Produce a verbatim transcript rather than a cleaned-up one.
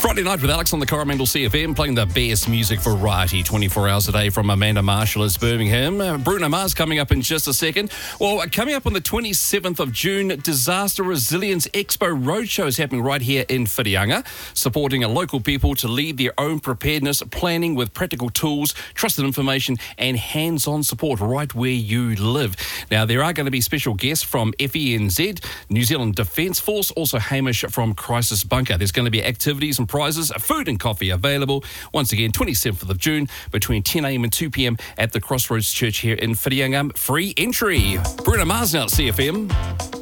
Friday night with Alex on the Coromandel C F M, playing the best music variety twenty-four hours a day from Amanda Marshall is Birmingham. Uh, Bruno Mars coming up in just a second. Well, uh, coming up on the twenty-seventh of June, Disaster Resilience Expo Roadshow is happening right here in Whitianga, supporting a local people to lead their own preparedness planning with practical tools, trusted information and hands-on support right where you live. Now, there are going to be special guests from F E N Z, New Zealand Defence Force, also Hamish from Crisis Bunker. There's going to be activities and prizes, food and coffee available. Once again, twenty-seventh of June between ten a.m. and two p.m. at the Crossroads Church here in Whitianga. Free entry. Bruno Mars now at C F M.